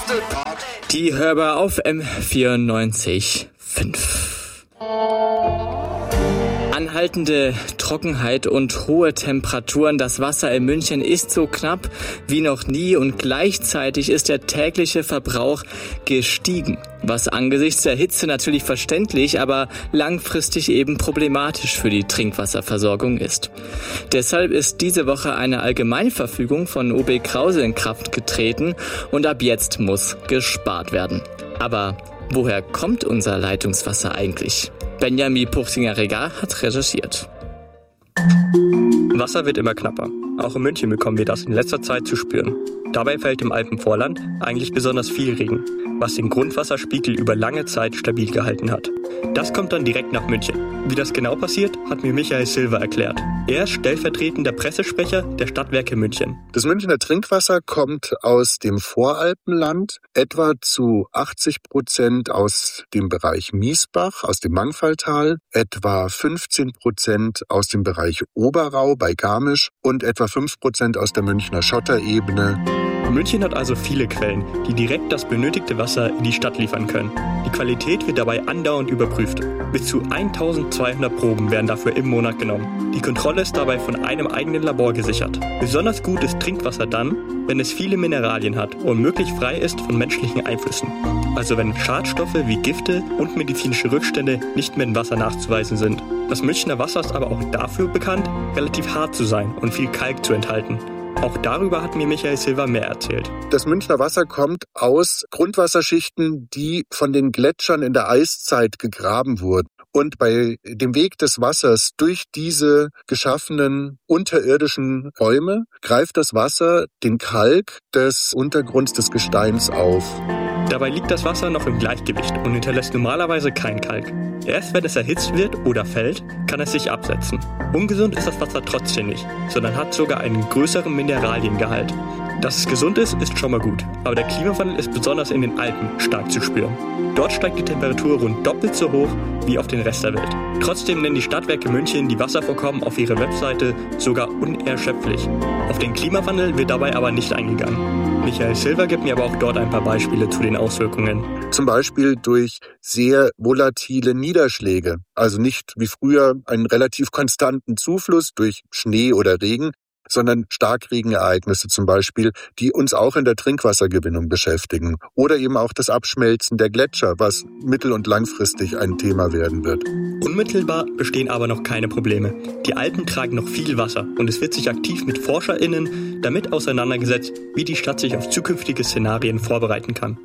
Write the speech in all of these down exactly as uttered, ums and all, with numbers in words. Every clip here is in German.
Die Hörbar auf M vierundneunzig Komma fünf. Anhaltende Trockenheit und hohe Temperaturen. Das Wasser in München ist so knapp wie noch nie und gleichzeitig ist der tägliche Verbrauch gestiegen. Was angesichts der Hitze natürlich verständlich, aber langfristig eben problematisch für die Trinkwasserversorgung ist. Deshalb ist diese Woche eine Allgemeinverfügung von O B Krause in Kraft getreten und ab jetzt muss gespart werden. Aber woher kommt unser Leitungswasser eigentlich? Benjamin Puchsinger-Regar hat recherchiert. Wasser wird immer knapper. Auch in München bekommen wir das in letzter Zeit zu spüren. Dabei fällt im Alpenvorland eigentlich besonders viel Regen, was den Grundwasserspiegel über lange Zeit stabil gehalten hat. Das kommt dann direkt nach München. Wie das genau passiert, hat mir Michael Silver erklärt. Er ist stellvertretender Pressesprecher der Stadtwerke München. Das Münchner Trinkwasser kommt aus dem Voralpenland, etwa zu achtzig Prozent aus dem Bereich Miesbach, aus dem Mangfalltal, etwa fünfzehn Prozent aus dem Bereich Oberau bei Garmisch und etwa fünf Prozent aus der Münchner Schotterebene. München hat also viele Quellen, die direkt das benötigte Wasser in die Stadt liefern können. Die Qualität wird dabei andauernd überprüft. Bis zu eintausendzweihundert Proben werden dafür im Monat genommen. Die Kontrolle ist dabei von einem eigenen Labor gesichert. Besonders gut ist Trinkwasser dann, wenn es viele Mineralien hat und möglichst frei ist von menschlichen Einflüssen. Also wenn Schadstoffe wie Gifte und medizinische Rückstände nicht mehr im Wasser nachzuweisen sind. Das Münchner Wasser ist aber auch dafür bekannt, relativ hart zu sein und viel Kalk zu enthalten. Auch darüber hat mir Michael Silver mehr erzählt. Das Münchner Wasser kommt aus Grundwasserschichten, die von den Gletschern in der Eiszeit gegraben wurden. Und bei dem Weg des Wassers durch diese geschaffenen unterirdischen Räume greift das Wasser den Kalk des Untergrunds des Gesteins auf. Dabei liegt das Wasser noch im Gleichgewicht und hinterlässt normalerweise kein Kalk. Erst wenn es erhitzt wird oder fällt, kann es sich absetzen. Ungesund ist das Wasser trotzdem nicht, sondern hat sogar einen größeren Mineraliengehalt. Dass es gesund ist, ist schon mal gut, aber der Klimawandel ist besonders in den Alpen stark zu spüren. Dort steigt die Temperatur rund doppelt so hoch wie auf den Rest der Welt. Trotzdem nennen die Stadtwerke München die Wasservorkommen auf ihrer Webseite sogar unerschöpflich. Auf den Klimawandel wird dabei aber nicht eingegangen. Michael Silver gibt mir aber auch dort ein paar Beispiele zu den Auswirkungen. Zum Beispiel durch sehr volatile Niederschläge, also nicht wie früher einen relativ konstanten Zufluss durch Schnee oder Regen, sondern Starkregenereignisse zum Beispiel, die uns auch in der Trinkwassergewinnung beschäftigen. Oder eben auch das Abschmelzen der Gletscher, was mittel- und langfristig ein Thema werden wird. Unmittelbar bestehen aber noch keine Probleme. Die Alpen tragen noch viel Wasser und es wird sich aktiv mit ForscherInnen damit auseinandergesetzt, wie die Stadt sich auf zukünftige Szenarien vorbereiten kann.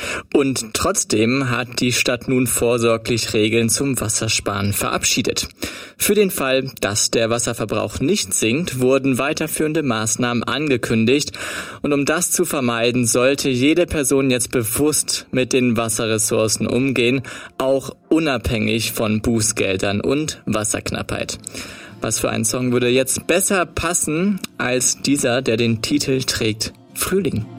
Und trotzdem hat die Stadt nun vorsorglich Regeln zum Wassersparen verabschiedet. Für den Fall, dass der Wasserverbrauch nicht sinkt, wurden weiterführende Maßnahmen angekündigt. Und um das zu vermeiden, sollte jede Person jetzt bewusst mit den Wasserressourcen umgehen, auch unabhängig von Bußgeldern und Wasserknappheit. Was für ein Song würde jetzt besser passen als dieser, der den Titel trägt: Frühling.